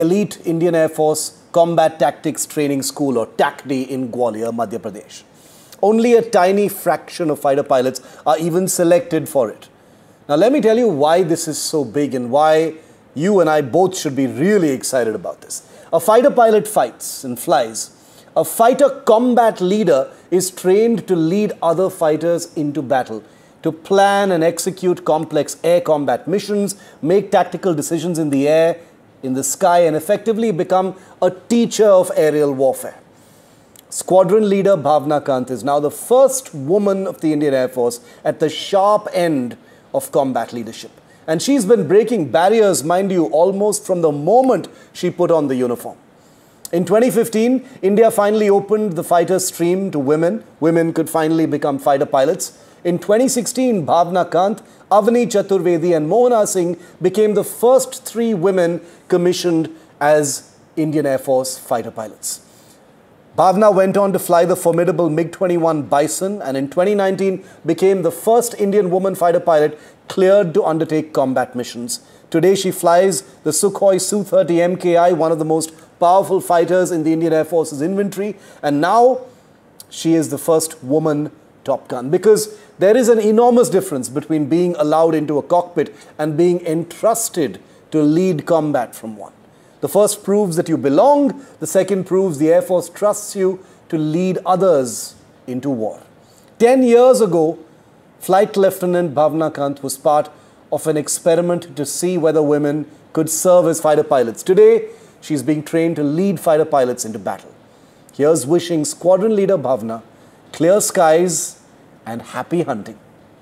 elite Indian Air Force Combat Tactics Training School, or TACD, in Gwalior, Madhya Pradesh. Only a tiny fraction of fighter pilots are even selected for it. Now, let me tell you why this is so big and why you and I both should be really excited about this. A fighter pilot fights and flies. A fighter combat leader is trained to lead other fighters into battle, to plan and execute complex air combat missions, make tactical decisions in the air, in the sky, and effectively become a teacher of aerial warfare. Squadron leader Bhavna Kant is now the first woman of the Indian Air Force at the sharp end of combat leadership. And she's been breaking barriers, mind you, almost from the moment she put on the uniform. In 2015, India finally opened the fighter stream to women. Women could finally become fighter pilots. In 2016, Bhavna Kant, Avani Chaturvedi and Mohana Singh became the first 3 women commissioned as Indian Air Force fighter pilots. Bhavna went on to fly the formidable MiG-21 Bison and in 2019 became the first Indian woman fighter pilot cleared to undertake combat missions. Today she flies the Sukhoi Su-30 MKI, one of the most powerful fighters in the Indian Air Force's inventory, and now she is the first woman Top Gun, because there is an enormous difference between being allowed into a cockpit and being entrusted to lead combat from one. The first proves that you belong, the second proves the Air Force trusts you to lead others into war. 10 years ago, Flight Lieutenant Bhavna Kant was part of an experiment to see whether women could serve as fighter pilots. Today, she's being trained to lead fighter pilots into battle. Here's wishing Squadron Leader Bhavna clear skies and happy hunting.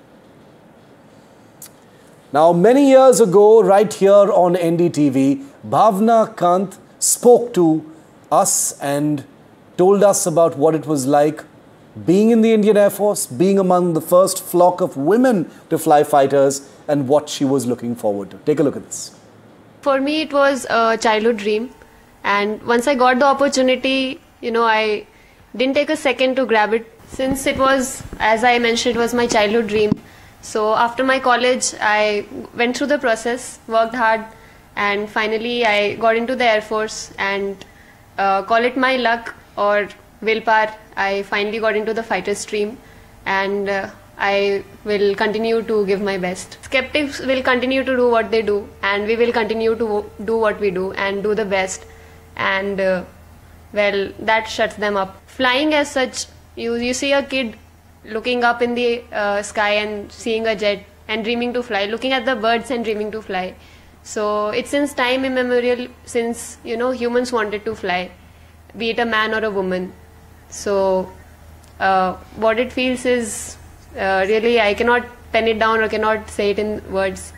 Now, many years ago, right here on NDTV, Bhavna Kant spoke to us and told us about what it was like being in the Indian Air Force, being among the first flock of women to fly fighters, and what she was looking forward to. Take a look at this. For me, it was a childhood dream. And once I got the opportunity, I didn't take a second to grab it. Since it was, as I mentioned, it was my childhood dream. So after my college, I went through the process, worked hard, and finally I got into the Air Force, and call it my luck or willpower, I finally got into the fighter stream, and I will continue to give my best. Skeptics will continue to do what they do, and we will continue to do what we do and do the best, and well, that shuts them up. Flying as such, you see a kid looking up in the sky and seeing a jet and dreaming to fly, looking at the birds and dreaming to fly. So it's since time immemorial, since humans wanted to fly, be it a man or a woman. So what it feels is really, I cannot pen it down or cannot say it in words.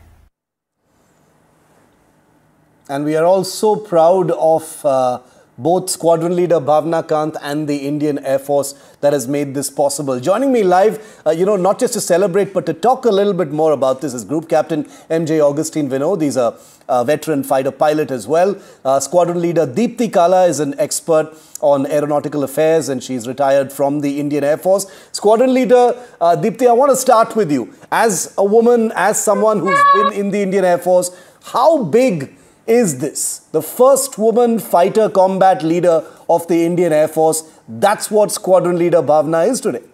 And we are all so proud of both Squadron Leader Bhavna Kant and the Indian Air Force that has made this possible. Joining me live, not just to celebrate, but to talk a little bit more about this is Group Captain MJ Augustine Vinod. He's a veteran fighter pilot as well. Squadron Leader Deepthi Kala is an expert on aeronautical affairs, and she's retired from the Indian Air Force. Squadron Leader Deepthi, I want to start with you. As a woman, as someone who's been in the Indian Air Force, how big is this? The first woman fighter combat leader of the Indian Air Force. That's what Squadron Leader Bhavna is today.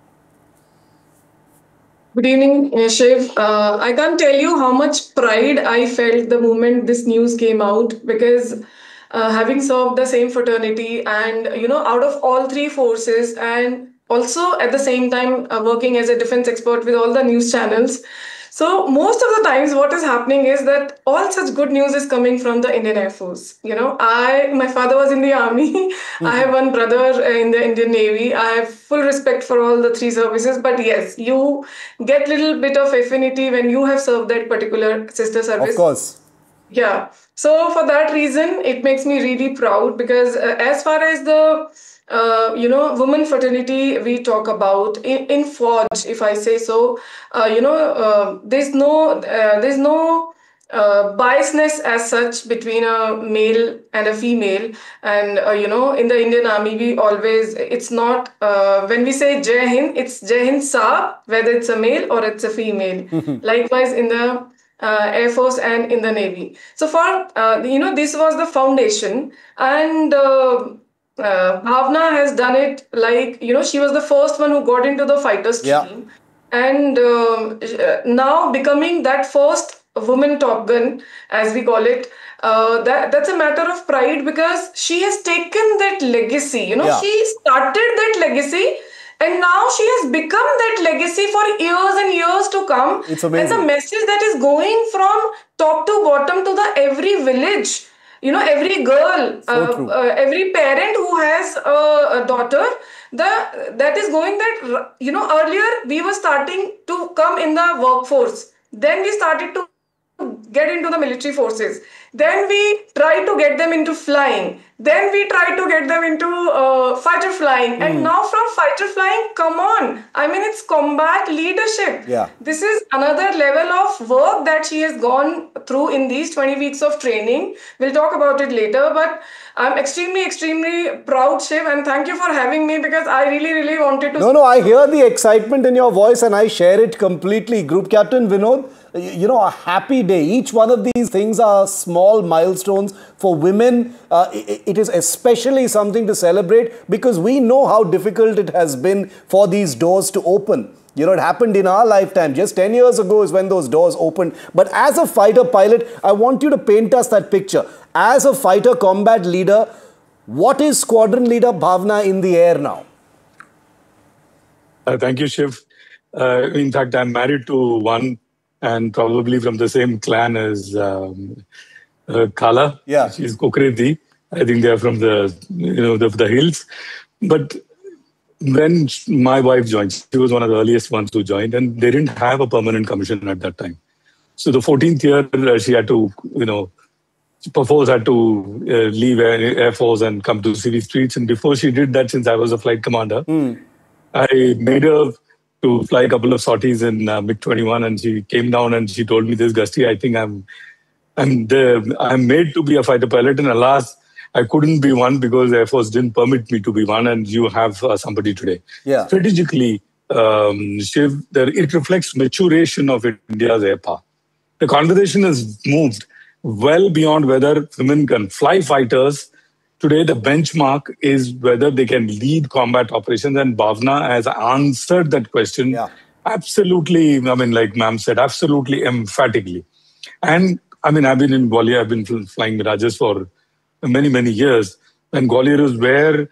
Good evening, Shiv. I can't tell you how much pride I felt the moment this news came out, because having served the same fraternity and, out of all 3 forces, and also at the same time working as a defense expert with all the news channels. So most of the times what is happening is that all such good news is coming from the Indian Air Force. My father was in the army. I have one brother in the Indian Navy. I have full respect for all the 3 services. But yes, you get little bit of affinity when you have served that particular sister service. Of course. Yeah. So for that reason, it makes me really proud, because as far as the women fraternity we talk about in Forge, if I say so, there's no biasness as such between a male and a female. And, in the Indian Army, we always, it's not, when we say Jai Hind, it's Jai Hind Sa, whether it's a male or it's a female. Likewise, in the Air Force and in the Navy. So this was the foundation, and Bhavna has done it like, she was the first one who got into the fighter Yeah. stream, and now becoming that first woman Top Gun, as we call it. That's a matter of pride because she has taken that legacy. Yeah. She started that legacy, and now she has become that legacy for years and years to come. It's And amazing. the message that is going from top to bottom to the every village, every girl, So true. every parent who has a daughter, that is going that, earlier we were starting to come in the workforce. Then we started to get into the military forces. Then we try to get them into flying. Then we try to get them into fighter flying. And now from fighter flying, come on. I mean, it's combat leadership. Yeah. This is another level of work that she has gone through in these 20 weeks of training. We'll talk about it later, but I'm extremely, extremely proud, Shiv, and thank you for having me because I really, really wanted to. No, I hear the excitement in your voice and I share it completely. Group Captain Vinod, a happy day. Each one of these things are small milestones for women. It is especially something to celebrate because we know how difficult it has been for these doors to open. It happened in our lifetime. Just 10 years ago is when those doors opened. But as a fighter pilot, I want you to paint us that picture. As a fighter combat leader, what is Squadron Leader Bhavna in the air now? Thank you, Shiv. In fact, I'm married to one and probably from the same clan as Kala. Yeah. She's Kokreti. I think they're from the hills. But when my wife joined, she was one of the earliest ones who joined, and they didn't have a permanent commission at that time. So the 14th year, she had to, perforce had to leave Air Force and come to city streets. And before she did that, since I was a flight commander, I made her to fly a couple of sorties in MiG-21, and she came down and she told me this, Gusty, I think I'm made to be a fighter pilot, and alas, I couldn't be one because Air Force didn't permit me to be one, and you have somebody today. Yeah. Strategically, Shiv, it reflects maturation of India's air power. The conversation has moved well beyond whether women can fly fighters. Today, the benchmark is whether they can lead combat operations, and Bhavna has answered that question absolutely, like ma'am said, absolutely emphatically. And I've been in Gwalior, I've been flying Mirages for many, many years. And Gwalior is where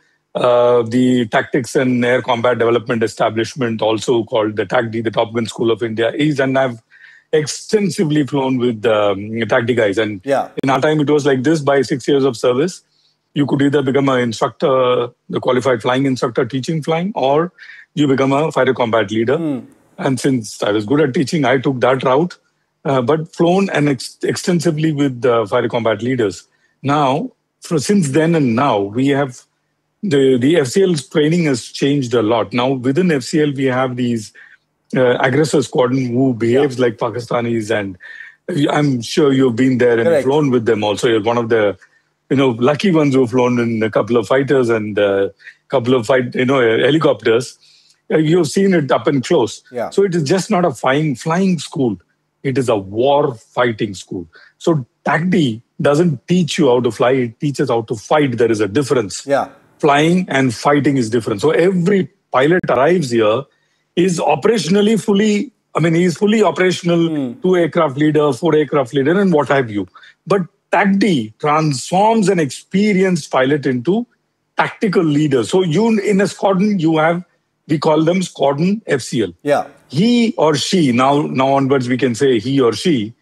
the Tactics and Air Combat Development Establishment, also called the TACD, the Top Gun School of India, is. And I've extensively flown with TACD guys. And in our time, it was like this: by 6 years of service, you could either become an instructor, the qualified flying instructor teaching flying, or you become a fighter combat leader. And since I was good at teaching, I took that route, but flown and extensively with fighter combat leaders. Now, since then and now, we have the FCL's training has changed a lot. Now, within FCL, we have these aggressor squadron who behaves like Pakistanis, and I'm sure you've been there and flown with them also. You're one of the lucky ones who've flown in a couple of fighters and a couple of helicopters. You've seen it up and close. Yeah. So it is just not a flying school. It is a war fighting school. So TACD doesn't teach you how to fly. It teaches how to fight. There is a difference. Yeah. Flying and fighting is different. So every pilot arrives here is operationally fully, he's fully operational, 2 aircraft leader, 4 aircraft leader, and what have you. But TACD transforms an experienced pilot into tactical leader. So in a squadron, we call them squadron FCL. Yeah. He or she, now onwards we can say he or she,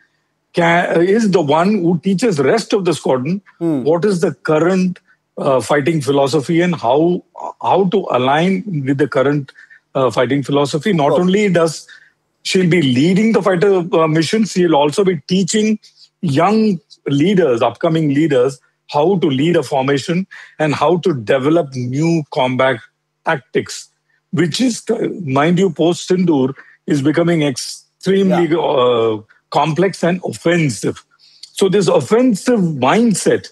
is the one who teaches the rest of the squadron what is the current fighting philosophy and how to align with the current fighting philosophy. Not only does she'll be leading the fighter missions, she'll also be teaching young leaders, upcoming leaders, how to lead a formation and how to develop new combat tactics, which is, mind you, post-Sindoor is becoming extremely complex and offensive. So this offensive mindset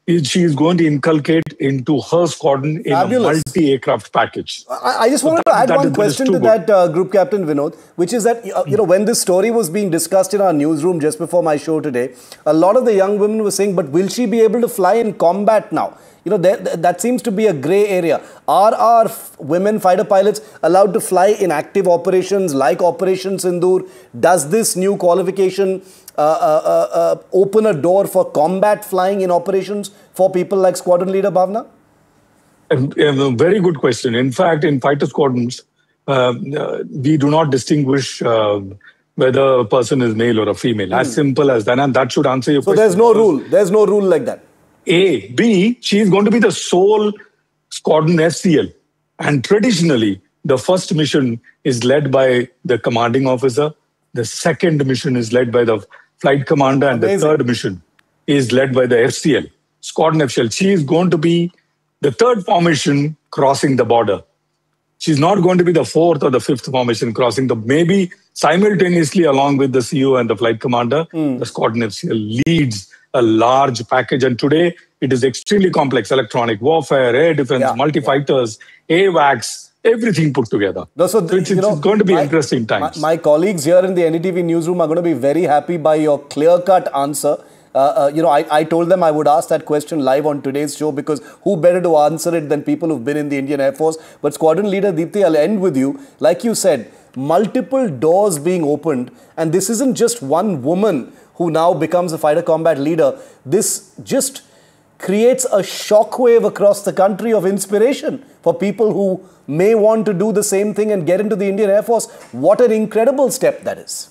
she is going to inculcate into her squadron in Fabulous. a multi-aircraft package. I just wanted to add one question to that, Group Captain Vinod, which is that, when this story was being discussed in our newsroom just before my show today, a lot of the young women were saying, but will she be able to fly in combat now? That seems to be a grey area. Are our women fighter pilots allowed to fly in active operations like Operation Sindoor? Does this new qualification open a door for combat flying in operations for people like Squadron Leader Bhavna? A very good question. In fact, in fighter squadrons, we do not distinguish whether a person is male or a female. As simple as that. And that should answer your question. So there's no rule. There's no rule like that. A. B. She is going to be the sole squadron FCL. And traditionally, the first mission is led by the commanding officer. The second mission is led by the flight commander. And the third mission is led by the FCL, squadron FCL. She is going to be the third formation crossing the border. She's not going to be the fourth or the fifth formation crossing maybe simultaneously along with the CO and the flight commander. The squadron FCL leads a large package. And today, it is extremely complex. Electronic warfare, air defense, multi-fighters, AWACS, everything put together. No, so it's going to be interesting times. My colleagues here in the NDTV newsroom are going to be very happy by your clear-cut answer. I told them I would ask that question live on today's show because who better to answer it than people who've been in the Indian Air Force. But Squadron Leader Deepti, I'll end with you. Like you said, multiple doors being opened, and this isn't just one woman who now becomes a fighter combat leader. This just creates a shockwave across the country of inspiration for people who may want to do the same thing and get into the Indian Air Force. What an incredible step that is.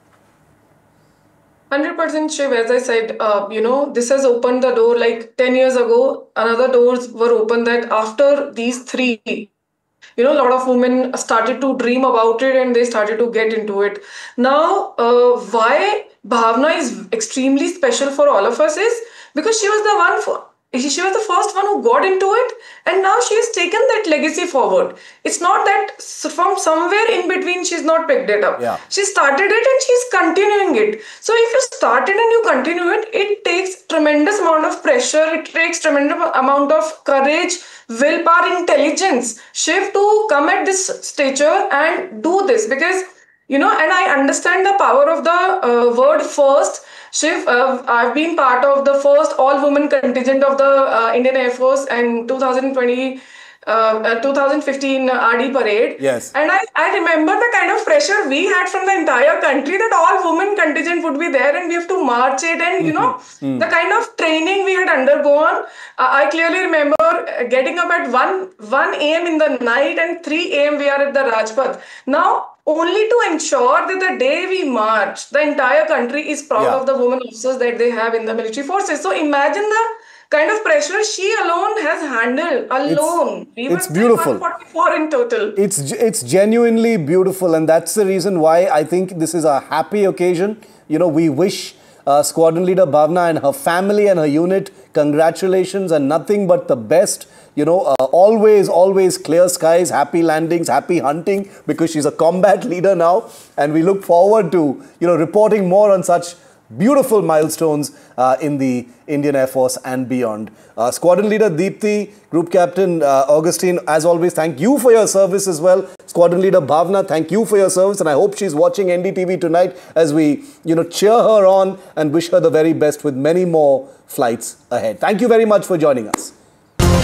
100% Shiv, as I said, this has opened the door. Like 10 years ago, another doors were opened that after these three, a lot of women started to dream about it and they started to get into it. Now, why Bhavna is extremely special for all of us is because she was the first one who got into it, and now she has taken that legacy forward. It's not that from somewhere in between she's not picked it up. Yeah. She started it and she's continuing it. So if you start it and you continue it, it takes tremendous amount of pressure. It takes tremendous amount of courage, willpower, intelligence, Shiv, to come at this stature and do this because, and I understand the power of the word first. Shiv, I've been part of the first all-women contingent of the Indian Air Force and 2015 RD parade. Yes. And I remember the kind of pressure we had from the entire country that all-women contingent would be there and we have to march it. And, the kind of training we had undergone. I clearly remember getting up at 1 a.m. in the night and 3 a.m. we are at the Rajpath. Now, only to ensure that the day we march, the entire country is proud of the women officers that they have in the military forces. So imagine the kind of pressure she alone has handled. It's beautiful. 144 in total. It's genuinely beautiful, and that's the reason why I think this is a happy occasion. We wish Squadron Leader Bhavna and her family and her unit congratulations and nothing but the best. Always clear skies, happy landings, happy hunting, because she's a combat leader now. And we look forward to, reporting more on such beautiful milestones in the Indian Air Force and beyond. Squadron Leader Deepti, Group Captain Augustine, as always, thank you for your service as well. Squadron Leader Bhavna, thank you for your service. And I hope she's watching NDTV tonight as we, cheer her on and wish her the very best with many more flights ahead. Thank you very much for joining us.